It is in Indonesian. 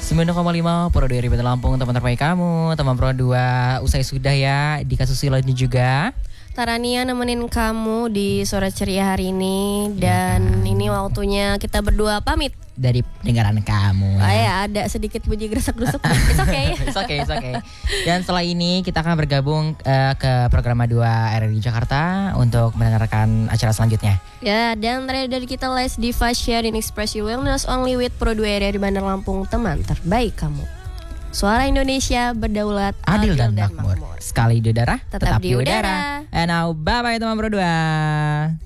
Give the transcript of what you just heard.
90,5 Pro 2 Ribet Lampung, teman terbaik kamu. Teman Pro 2 usai sudah ya di kasus Silo ini juga. Tarania nemenin kamu di sore ceria hari ini. Dan ini waktunya kita berdua pamit dari pendengaran kamu. Ada sedikit bunyi gresek-gresek. It's okay. It's okay. Dan setelah ini kita akan bergabung ke program 2 RRI Jakarta untuk mendengarkan acara selanjutnya. Ya, dan terakhir dari kita Let's Diva Share and Express Your Wellness Only with Pro 2 RRI Bandar Lampung, teman terbaik kamu. Suara Indonesia berdaulat, adil dan makmur. Sekali di udara, tetap di udara. And now bye-bye teman Pro 2.